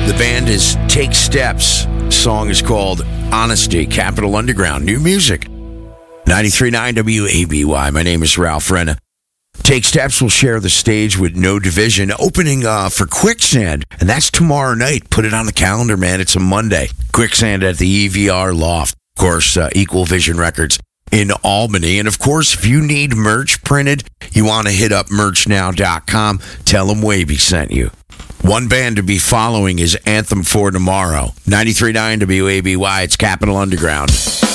The band is Take Steps. The song is called Honesty, Capital Underground. New music. 93.9 WABY. My name is Ralph Renna. Take Steps will share the stage with No Division, opening for Quicksand, and that's tomorrow night. Put it on the calendar, man. It's a Monday. Quicksand at the EVR Loft. Of course, Equal Vision Records in Albany. And of course, if you need merch printed, you want to hit up merchnow.com. Tell them Wavy sent you. One band to be following is Anthem for Tomorrow. 93.9 WABY. It's Capital Underground.